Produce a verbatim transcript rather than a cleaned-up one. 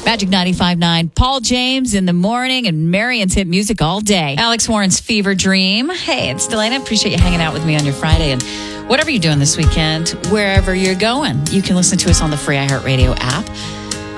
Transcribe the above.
Magic ninety-five point nine. Paul James in the morning and Marion's hit music all day. Alex Warren's Fever Dream. Hey, it's Delana. Appreciate you hanging out with me on your Friday. And whatever you're doing this weekend, wherever you're going, you can listen to us on the free iHeartRadio app.